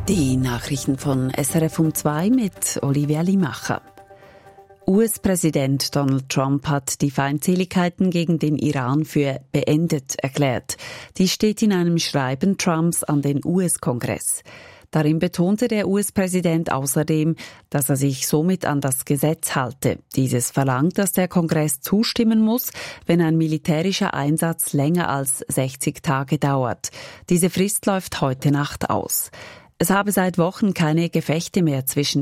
Die Nachrichten von SRF um 2 mit Olivia Limacher. US-Präsident Donald Trump hat die Feindseligkeiten gegen den Iran für beendet erklärt. Dies steht in einem Schreiben Trumps an den US-Kongress. Darin betonte der US-Präsident außerdem, dass er sich somit an das Gesetz halte. Dieses verlangt, dass der Kongress zustimmen muss, wenn ein militärischer Einsatz länger als 60 Tage dauert. Diese Frist läuft heute Nacht aus. Es habe seit Wochen keine Gefechte mehr zwischen